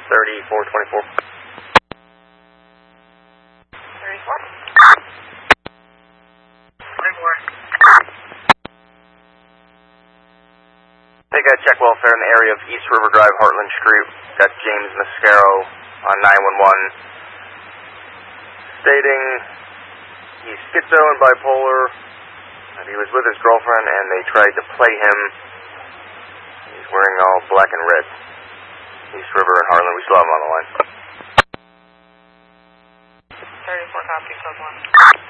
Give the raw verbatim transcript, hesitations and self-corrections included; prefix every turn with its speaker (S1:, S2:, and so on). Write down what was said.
S1: thirty-four twenty-four.
S2: thirty-four. twenty-four.
S1: Take a check welfare in the area of East River Drive, Heartland Street. Got James Mascaro on nine one one. Stating he's schizo and bipolar. And he was with his girlfriend and they tried to play him. He's wearing all black and red. East River and Harlan, we still have him on the line.
S2: thirty-four copy, code one.